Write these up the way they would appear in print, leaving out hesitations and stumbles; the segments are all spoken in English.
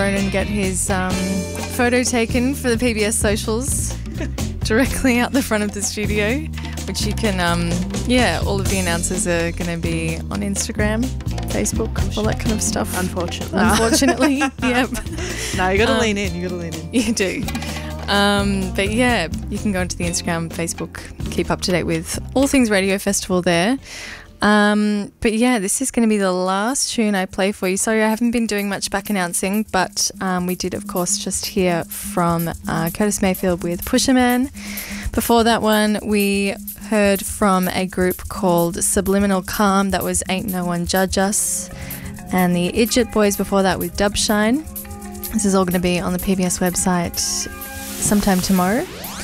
Ronan get his photo taken for the PBS socials directly out the front of the studio, which you can, all of the announcers are going to be on Instagram, Facebook, all that kind of stuff. Unfortunately, yep. No, you got to lean in. You do. But yeah, you can go into the Instagram, Facebook, keep up to date with all things Radio Festival there. But yeah, this is going to be the last tune I play for you. Sorry, I haven't been doing much back announcing, but we did, of course, just hear from Curtis Mayfield with Pusher Man. Before that one, we heard from a group called Subliminal Calm. That was Ain't No One Judge Us. And the Idjit Boys before that with Dubshine. This is all going to be on the PBS website sometime tomorrow.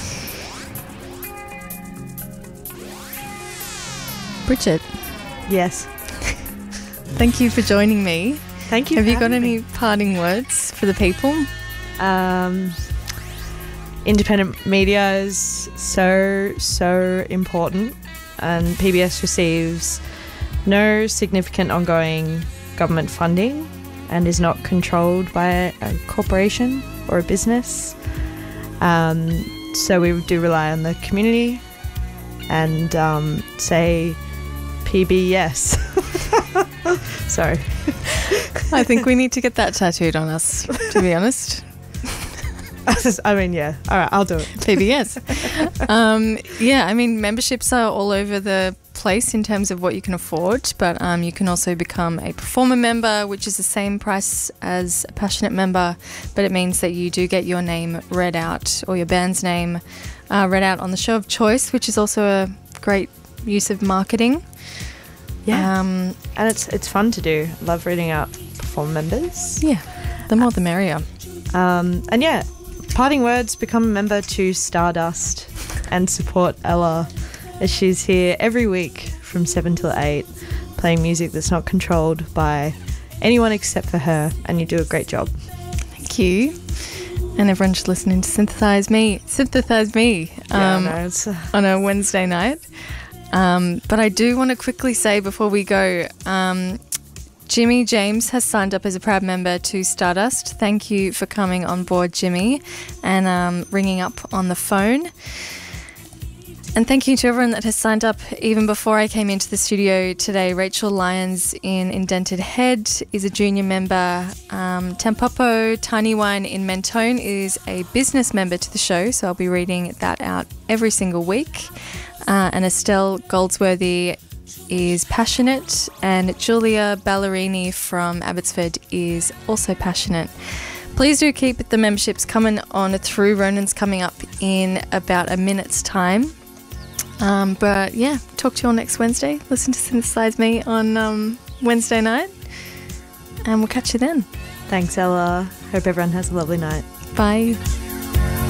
Bridget. Yes. Thank you for joining me. Thank you. Have you got any parting words for the people? Independent media is so important, and PBS receives no significant ongoing government funding and is not controlled by a corporation or a business. So we do rely on the community and say PB yes. Sorry. I think we need to get that tattooed on us, to be honest. I mean, yeah. All right, I'll do it. PBS. Yeah, I mean, memberships are all over the place in terms of what you can afford, but you can also become a performer member, which is the same price as a passionate member, but it means that you do get your name read out, or your band's name read out on the show of choice, which is also a great use of marketing. Yeah, and it's fun to do. I love reading out performer members. Yeah, the more the merrier. And yeah, parting words, become a member to Stardust and support Ella as she's here every week from 7 till 8 playing music that's not controlled by anyone except for her, and you do a great job. Thank you. And everyone should listen to Synthesize Me on a Wednesday night. But I do want to quickly say before we go, Jimmy James has signed up as a proud member to Stardust. Thank you for coming on board, Jimmy, and ringing up on the phone. And thank you to everyone that has signed up even before I came into the studio today. Rachel Lyons in Indented Head is a junior member. Tampopo Tiny Wine in Mentone is a business member to the show, so I'll be reading that out every single week. And Estelle Goldsworthy is passionate, and Julia Ballerini from Abbotsford is also passionate. Please do keep the memberships coming on through. Ronan's coming up in about a minute's time. But yeah, talk to you all next Wednesday. Listen to Synthesize Me on Wednesday night, and we'll catch you then. Thanks, Ella. Hope everyone has a lovely night. Bye.